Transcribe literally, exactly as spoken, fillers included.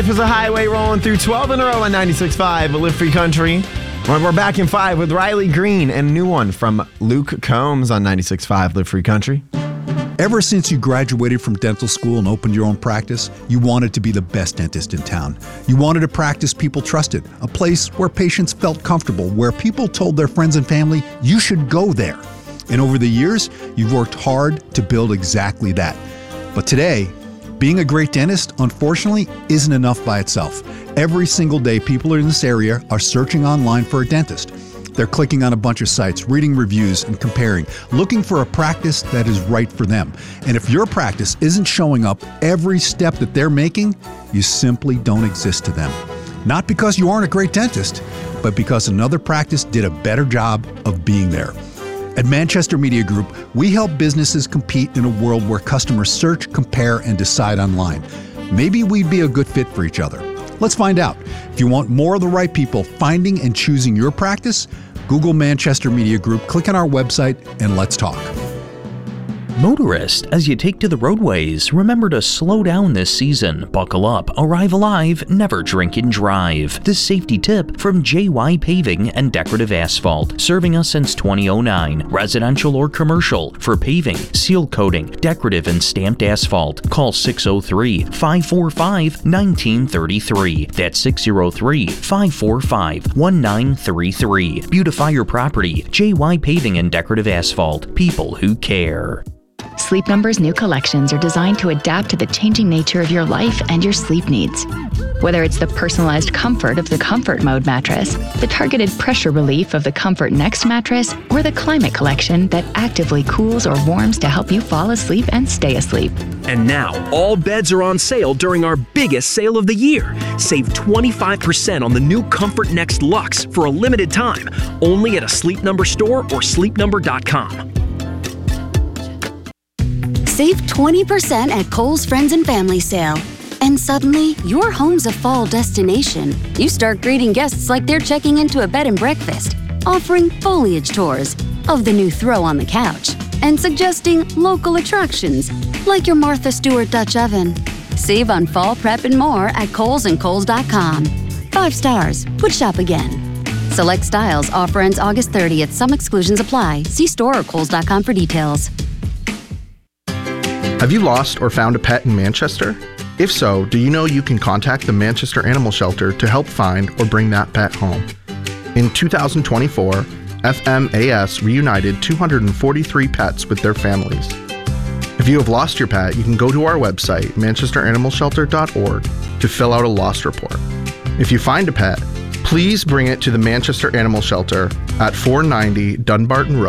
Life is a highway rolling through twelve in a row on ninety-six point five, Live Free Country. We're back in five with Riley Green and a new one from Luke Combs on ninety-six point five, Live Free Country. Ever since you graduated from dental school and opened your own practice, you wanted to be the best dentist in town. You wanted a practice people trusted, a place where patients felt comfortable, where people told their friends and family, you should go there. And over the years, you've worked hard to build exactly that. But today, being a great dentist, unfortunately, isn't enough by itself. Every single day, people in this area are searching online for a dentist. They're clicking on a bunch of sites, reading reviews and comparing, looking for a practice that is right for them. And if your practice isn't showing up every step that they're making, you simply don't exist to them. Not because you aren't a great dentist, but because another practice did a better job of being there. At Manchester Media Group, we help businesses compete in a world where customers search, compare, and decide online. Maybe we'd be a good fit for each other. Let's find out. If you want more of the right people finding and choosing your practice, Google Manchester Media Group, click on our website, and let's talk. Motorist, as you take to the roadways, remember to slow down this season. Buckle up, arrive alive, never drink and drive. This safety tip from J Y Paving and Decorative Asphalt, serving us since two thousand nine. Residential or commercial, for paving, seal coating, decorative and stamped asphalt. Call six oh three, five four five, one nine three three. That's six oh three, five four five, one nine three three. Beautify your property. J Y Paving and Decorative Asphalt. People who care. Sleep Number's new collections are designed to adapt to the changing nature of your life and your sleep needs. Whether it's the personalized comfort of the Comfort Mode mattress, the targeted pressure relief of the Comfort Next mattress, or the Climate Collection that actively cools or warms to help you fall asleep and stay asleep. And now, all beds are on sale during our biggest sale of the year. Save twenty-five percent on the new Comfort Next Luxe for a limited time, only at a Sleep Number store or sleep number dot com. Save twenty percent at Kohl's Friends and Family Sale. And suddenly, your home's a fall destination. You start greeting guests like they're checking into a bed and breakfast, offering foliage tours of the new throw on the couch, and suggesting local attractions like your Martha Stewart Dutch oven. Save on fall prep and more at Kohl's and Kohl's dot com. Five stars. Would shop again. Select styles. Offer ends August thirtieth. Some exclusions apply. See store or Kohl's dot com for details. Have you lost or found a pet in Manchester? If so, do you know you can contact the Manchester Animal Shelter to help find or bring that pet home? In two thousand twenty-four, F M A S reunited two hundred forty-three pets with their families. If you have lost your pet, you can go to our website, manchester animal shelter dot org, to fill out a lost report. If you find a pet, please bring it to the Manchester Animal Shelter at four ninety Dunbarton Road,